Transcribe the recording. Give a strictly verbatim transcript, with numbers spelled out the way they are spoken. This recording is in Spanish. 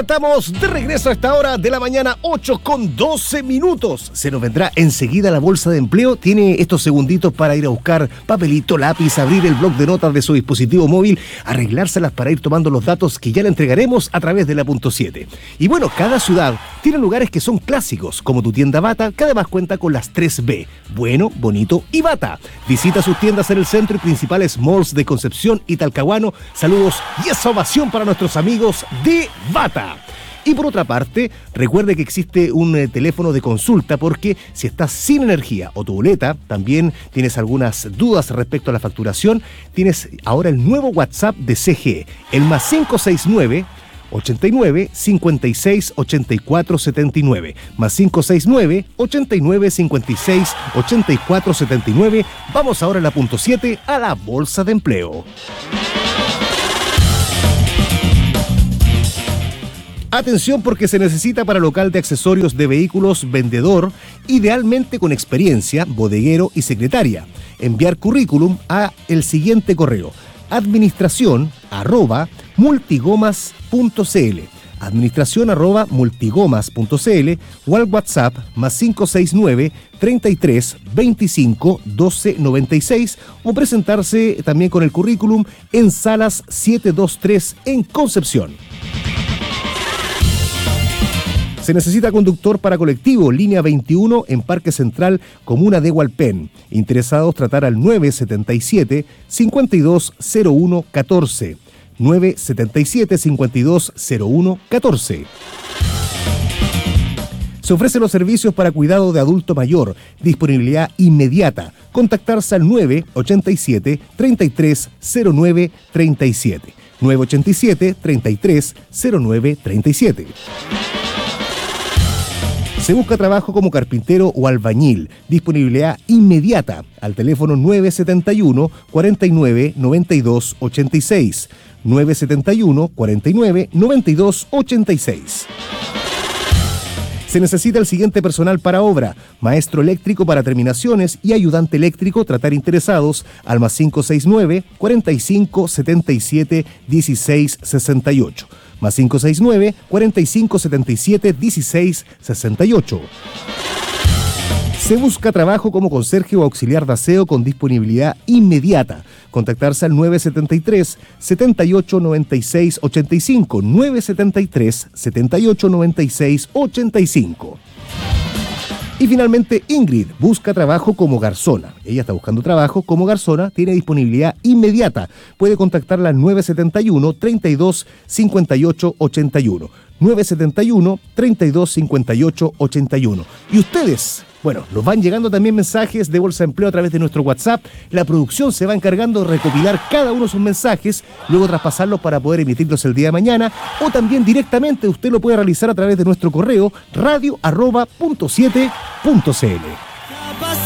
estamos de regreso a esta hora de la mañana, ocho con doce minutos. Se nos vendrá enseguida la bolsa de empleo. Tiene estos segunditos para ir a buscar papelito, lápiz, abrir el bloc de notas de su dispositivo móvil, arreglárselas para ir tomando los datos que ya le entregaremos a través de la punto siete. Y bueno, cada ciudad tiene lugares que son clásicos, como tu tienda Bata, que además cuenta con las tres B: bueno, bonito y Bata. Visita sus tiendas en el centro y principales malls de Concepción y Talcahuano. Saludos y esa ovación para nuestros amigos de Bata. Y por otra parte, recuerde que existe un eh, teléfono de consulta, porque si estás sin energía o tu boleta, también tienes algunas dudas respecto a la facturación, tienes ahora el nuevo WhatsApp de C G E, el más cinco seis nueve, ochenta y nueve, cincuenta y seis, ochenta y cuatro setenta y nueve, más cinco seis nueve, ochenta y nueve, cincuenta y seis, ochenta y cuatro setenta y nueve. Vamos ahora a la punto siete, a la bolsa de empleo. Atención, porque se necesita para local de accesorios de vehículos vendedor, idealmente con experiencia, bodeguero y secretaria. Enviar currículum a el siguiente correo: administración arroba multigomas punto cl, administración arroba multigomas punto cl, o al WhatsApp más cinco seis nueve, treinta y tres, veinticinco, doce, noventa y seis, o presentarse también con el currículum en Salas setecientos veintitrés en Concepción. Se necesita conductor para colectivo, línea veintiuno en Parque Central, comuna de Hualpén. Interesados, tratar al nueve siete siete, cinco dos cero uno uno cuatro. nueve siete siete, cinco dos cero uno uno cuatro. Se ofrecen los servicios para cuidado de adulto mayor, disponibilidad inmediata. Contactarse al nueve ochenta y siete, treinta y tres, cero nueve, treinta y siete. nueve ochenta y siete, treinta y tres, cero nueve, treinta y siete. Se busca trabajo como carpintero o albañil. Disponibilidad inmediata al teléfono nueve siete uno, cuarenta y nueve, noventa y dos, ochenta y seis. nueve siete uno, cuarenta y nueve, noventa y dos, ochenta y seis. Se necesita el siguiente personal para obra: maestro eléctrico para terminaciones y ayudante eléctrico. Tratar interesados al más cinco seis nueve, cuarenta y cinco, setenta y siete, dieciséis, sesenta y ocho. Más cinco seis nueve, cuarenta y cinco, setenta y siete, dieciséis, sesenta y ocho. Se busca trabajo como conserje o auxiliar de aseo con disponibilidad inmediata. Contactarse al nueve siete tres, setenta y ocho, noventa y seis, ochenta y cinco, nueve siete tres, setenta y ocho, noventa y seis, ochenta y cinco. Y finalmente, Ingrid busca trabajo como garzona. Ella está buscando trabajo como garzona, tiene disponibilidad inmediata. Puede contactarla al nueve siete uno, treinta y dos, cincuenta y ocho, ochenta y uno. nueve siete uno, treinta y dos, cincuenta y ocho, ochenta y uno. Y ustedes, bueno, nos van llegando también mensajes de Bolsa de Empleo a través de nuestro WhatsApp. La producción se va encargando de recopilar cada uno de sus mensajes, luego traspasarlos para poder emitirlos el día de mañana, o también directamente usted lo puede realizar a través de nuestro correo radio arroba punto siete punto cl.